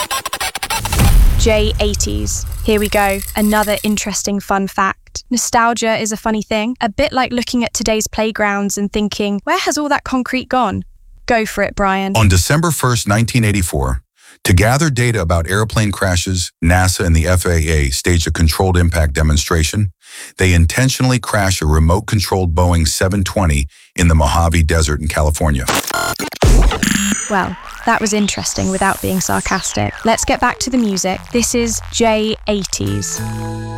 J80s. Here we go. Another interesting fun fact. Nostalgia is a funny thing, a bit like looking at today's playgrounds and thinking, where has all that concrete gone? Go for it, Brian. On December 1st, 1984, to gather data about airplane crashes, NASA and the FAA staged a controlled impact demonstration. They intentionally crashed a remote-controlled Boeing 720 in the Mojave Desert in California. Well, that was interesting without being sarcastic. Let's get back to the music. This is J80s.